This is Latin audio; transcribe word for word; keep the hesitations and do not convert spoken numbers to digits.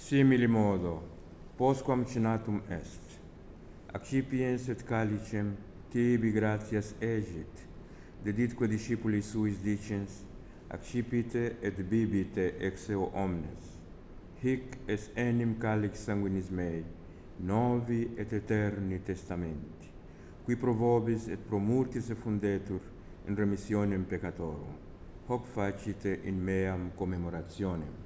Simili modo, postquam cenatum est, accipiens et calicem tibi gratias egit, deditque discipuli suis dicens, accipite et bibite ex eo omnes. Hic est enim calix sanguinis mei, novi et eterni testamenti, qui pro vobis et pro multis effundetur in remissionem peccatorum. Hoc facite in meam commemorationem.